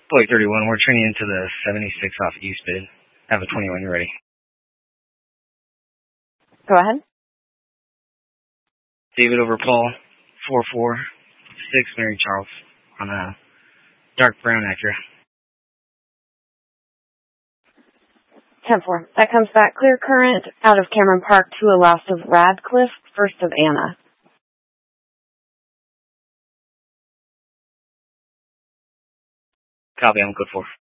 Boy 31, we're turning into the 76 off East Bid. Have a 21, you're ready. Go ahead. David over Paul, 446 Mary Charles on a dark brown Acura. 10-4. That comes back clear current out of Cameron Park to a last of Radcliffe, first of Anna. Copy, I'm good for.